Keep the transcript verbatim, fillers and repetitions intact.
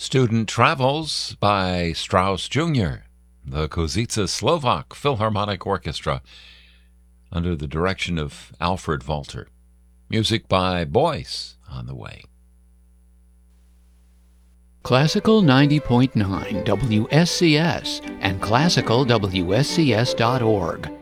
Student Travels by Strauss Junior, the Kozice Slovak Philharmonic Orchestra, under the direction of Alfred Walter. Music by Boyce on the way. Classical ninety point nine W S C S and classical W S C S dot org.